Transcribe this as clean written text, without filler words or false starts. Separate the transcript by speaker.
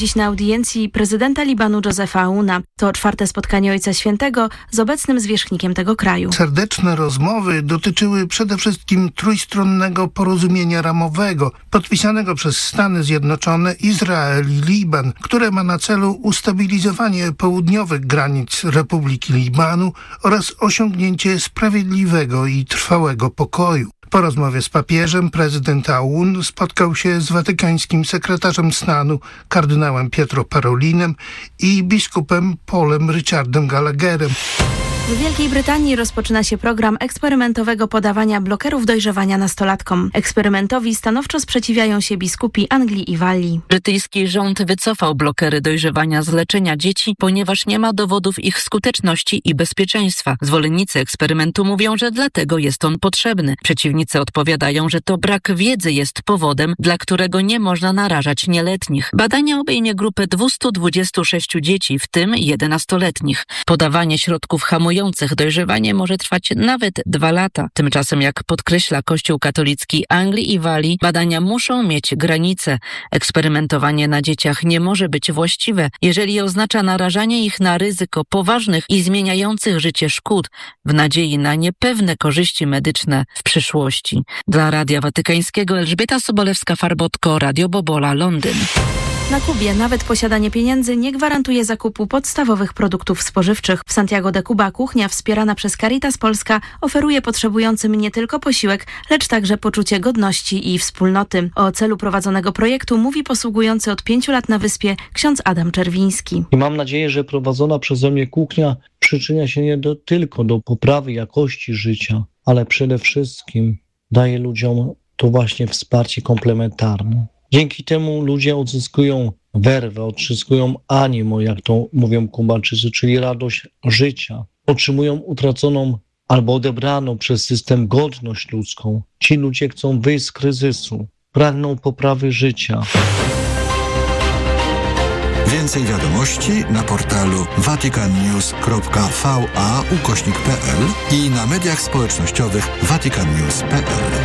Speaker 1: Dziś na audiencji prezydenta Libanu Josepha Aouna. To 4. spotkanie Ojca Świętego z obecnym zwierzchnikiem tego kraju.
Speaker 2: Serdeczne rozmowy dotyczyły przede wszystkim trójstronnego porozumienia ramowego podpisanego przez Stany Zjednoczone, Izrael i Liban, które ma na celu ustabilizowanie południowych granic Republiki Libanu oraz osiągnięcie sprawiedliwego i trwałego pokoju. Po rozmowie z papieżem prezydent Aoun spotkał się z watykańskim sekretarzem stanu kardynałem Pietro Parolinem i biskupem Paulem Richardem Gallagherem.
Speaker 1: W Wielkiej Brytanii rozpoczyna się program eksperymentowego podawania blokerów dojrzewania nastolatkom. Eksperymentowi stanowczo sprzeciwiają się biskupi Anglii i Walii.
Speaker 3: Brytyjski rząd wycofał blokery dojrzewania z leczenia dzieci, ponieważ nie ma dowodów ich skuteczności i bezpieczeństwa. Zwolennicy eksperymentu mówią, że dlatego jest on potrzebny. Przeciwnicy odpowiadają, że to brak wiedzy jest powodem, dla którego nie można narażać nieletnich. Badanie obejmie grupę 226 dzieci, w tym 11-letnich. Podawanie środków hamujących dojrzewanie może trwać nawet 2 lata. Tymczasem, jak podkreśla Kościół katolicki Anglii i Walii, badania muszą mieć granice. Eksperymentowanie na dzieciach nie może być właściwe, jeżeli oznacza narażanie ich na ryzyko poważnych i zmieniających życie szkód w nadziei na niepewne korzyści medyczne w przyszłości. Dla Radia Watykańskiego Elżbieta Sobolewska-Farbotko, Radio Bobola, Londyn.
Speaker 1: Na Kubie nawet posiadanie pieniędzy nie gwarantuje zakupu podstawowych produktów spożywczych. W Santiago de Cuba kuchnia wspierana przez Caritas Polska oferuje potrzebującym nie tylko posiłek, lecz także poczucie godności i wspólnoty. O celu prowadzonego projektu mówi posługujący od 5 lat na wyspie ksiądz Adam Czerwiński.
Speaker 4: I mam nadzieję, że prowadzona przeze mnie kuchnia przyczynia się nie tylko do poprawy jakości życia, ale przede wszystkim daje ludziom to właśnie wsparcie komplementarne. Dzięki temu ludzie odzyskują werwę, odzyskują animo, jak to mówią Kubańczycy, czyli radość życia. Otrzymują utraconą albo odebraną przez system godność ludzką. Ci ludzie chcą wyjść z kryzysu, pragną poprawy życia.
Speaker 5: Więcej wiadomości na portalu vaticannews.va/pl i na mediach społecznościowych vaticannews.pl.